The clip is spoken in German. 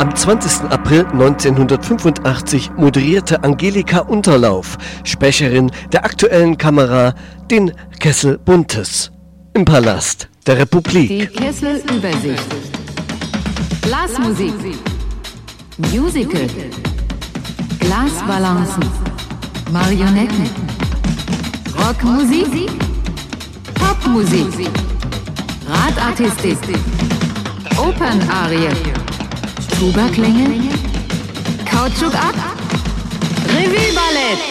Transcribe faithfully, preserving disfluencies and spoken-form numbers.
Am zwanzigsten April neunzehnhundertfünfundachtzig moderierte Angelika Unterlauf, Sprecherin der aktuellen Kamera, den Kessel Buntes im Palast der Republik. Die Kesselübersicht. Blasmusik. Musical. Glasbalancen. Marionetten. Rockmusik. Popmusik. Radartistik. Opernarie. Tuba-Klänge. Kautschuk ab. Revue-Ballett.